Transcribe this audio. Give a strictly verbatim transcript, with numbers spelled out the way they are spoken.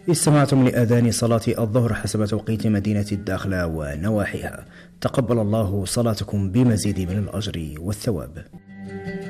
استمعتم لأذان صلاة الظهر حسب توقيت مدينة الداخلة ونواحيها. تقبل الله صلاتكم بمزيد من الأجر والثواب.